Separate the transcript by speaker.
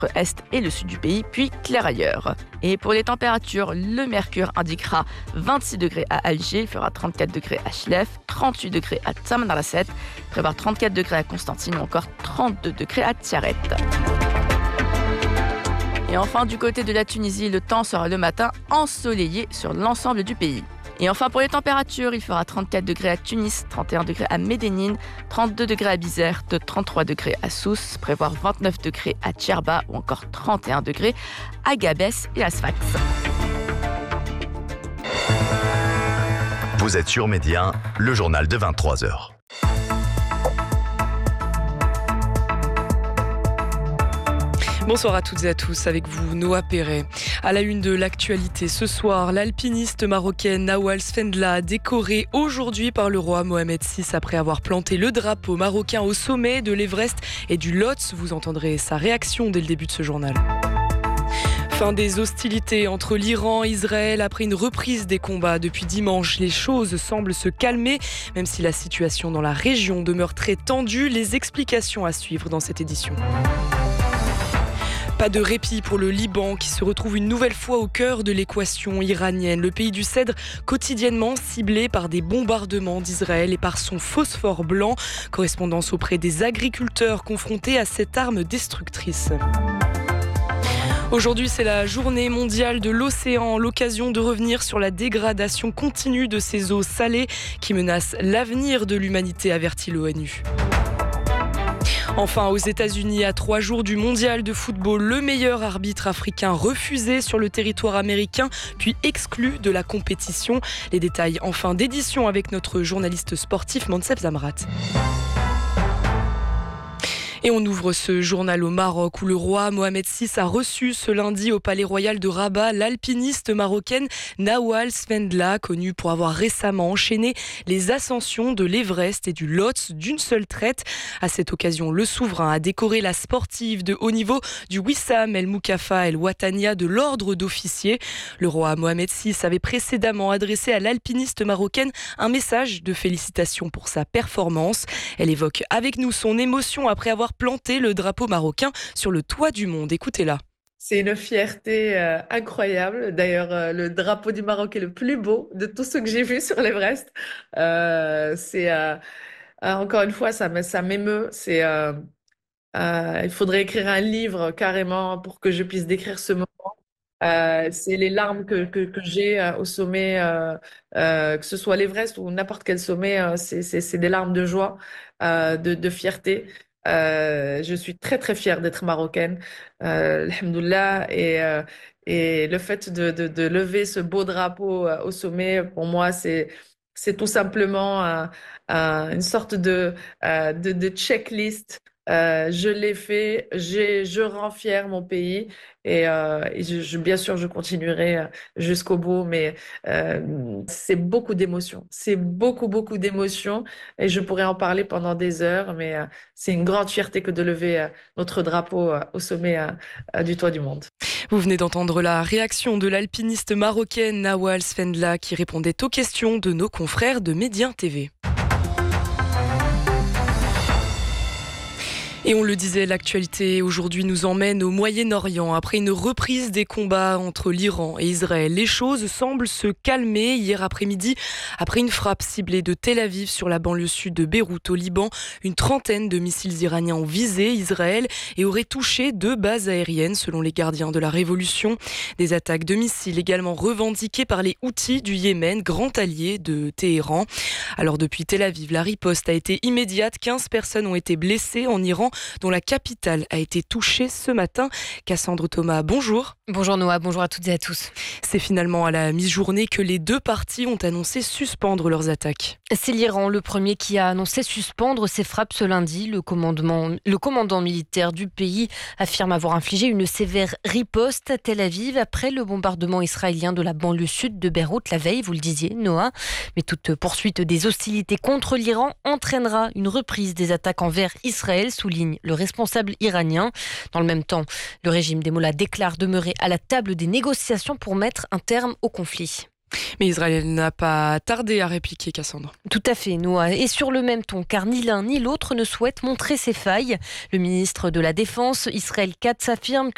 Speaker 1: est et le sud du pays, puis clair ailleurs. Et pour les températures, le mercure indiquera 26 degrés à Alger, il fera 34 degrés à Chlef, 38 degrés à Tamanrasset, prévoir 34 degrés à Constantine ou encore 32 degrés à Tiaret. Et enfin, du côté de la Tunisie, le temps sera le matin ensoleillé sur l'ensemble du pays. Et enfin, pour les températures, il fera 34 degrés à Tunis, 31 degrés à Médénine, 32 degrés à Bizerte, 33 degrés à Sousse, prévoir 29 degrés à Djerba ou encore 31 degrés à Gabès et à Sfax.
Speaker 2: Vous êtes sur Média, le journal de 23h.
Speaker 3: Bonsoir à toutes et à tous, avec vous Noah Perret. À la une de l'actualité ce soir, l'alpiniste marocaine Nawal Sfendla décorée aujourd'hui par le roi Mohamed VI après avoir planté le drapeau marocain au sommet de l'Everest et du Lhotse. Vous entendrez sa réaction dès le début de ce journal. Fin des hostilités entre l'Iran et Israël après une reprise des combats depuis dimanche. Les choses semblent se calmer, même si la situation dans la région demeure très tendue. Les explications à suivre dans cette édition. Pas de répit pour le Liban qui se retrouve une nouvelle fois au cœur de l'équation iranienne. Le pays du Cèdre quotidiennement ciblé par des bombardements d'Israël et par son phosphore blanc. Correspondance auprès des agriculteurs confrontés à cette arme destructrice. Aujourd'hui, c'est la journée mondiale de l'océan, l'occasion de revenir sur la dégradation continue de ces eaux salées qui menacent l'avenir de l'humanité, avertit l'ONU. Enfin, aux États-Unis, à 3 jours du mondial de football, le meilleur arbitre africain refusé sur le territoire américain, puis exclu de la compétition. Les détails en fin d'édition avec notre journaliste sportif Manseb Zamrat. Et on ouvre ce journal au Maroc où le roi Mohamed VI a reçu ce lundi au Palais Royal de Rabat l'alpiniste marocaine Nawal Sfendla, connue pour avoir récemment enchaîné les ascensions de l'Everest et du Lhotse d'une seule traite. À cette occasion, le souverain a décoré la sportive de haut niveau du Wissam El Moukafa El Ouattania de l'ordre d'officier. Le roi Mohamed VI avait précédemment adressé à l'alpiniste marocaine un message de félicitations pour sa performance. Elle évoque avec nous son émotion après avoir planté le drapeau marocain sur le toit du monde. Écoutez-la.
Speaker 4: C'est une fierté incroyable. D'ailleurs, le drapeau du Maroc est le plus beau de tous ceux que j'ai vus sur l'Everest. Encore une fois, ça m'émeut. Il faudrait écrire un livre carrément pour que je puisse décrire ce moment. C'est les larmes que j'ai au sommet, que ce soit l'Everest ou n'importe quel sommet, c'est des larmes de joie, de fierté. Je suis très très fière d'être marocaine, alhamdoulilah, et le fait de lever ce beau drapeau au sommet, pour moi, c'est tout simplement une sorte de checklist. Je l'ai fait, je rends fier mon pays et bien sûr je continuerai jusqu'au bout, mais c'est beaucoup d'émotions, c'est beaucoup d'émotions et je pourrais en parler pendant des heures, mais c'est une grande fierté que de lever notre drapeau au sommet du toit du monde.
Speaker 3: Vous venez d'entendre la réaction de l'alpiniste marocaine Nawal Sfendla qui répondait aux questions de nos confrères de Média TV. Et on le disait, l'actualité aujourd'hui nous emmène au Moyen-Orient. Après une reprise des combats entre l'Iran et Israël, les choses semblent se calmer. Hier après-midi, après une frappe ciblée de Tel Aviv sur la banlieue sud de Beyrouth au Liban, une trentaine de missiles iraniens ont visé Israël et auraient touché 2 bases aériennes selon les gardiens de la Révolution. Des attaques de missiles également revendiquées par les Houthis du Yémen, grand allié de Téhéran. Alors depuis Tel Aviv, la riposte a été immédiate. 15 personnes ont été blessées en Iran, dont la capitale a été touchée ce matin. Cassandre Thomas, bonjour.
Speaker 5: Bonjour Noah, bonjour à toutes et à tous.
Speaker 3: C'est finalement à la mi-journée que les 2 parties ont annoncé suspendre leurs attaques.
Speaker 5: C'est l'Iran, le premier, qui a annoncé suspendre ses frappes ce lundi. Le commandant militaire du pays affirme avoir infligé une sévère riposte à Tel Aviv après le bombardement israélien de la banlieue sud de Beyrouth la veille, vous le disiez Noah. Mais toute poursuite des hostilités contre l'Iran entraînera une reprise des attaques envers Israël, souligne le responsable iranien. Dans le même temps, le régime des Mollahs déclare demeurer à la table des négociations pour mettre un terme au conflit.
Speaker 3: Mais Israël n'a pas tardé à répliquer, Cassandre.
Speaker 5: Tout à fait, Noah. Et sur le même ton, car ni l'un ni l'autre ne souhaite montrer ses failles. Le ministre de la Défense, Israël Katz, affirme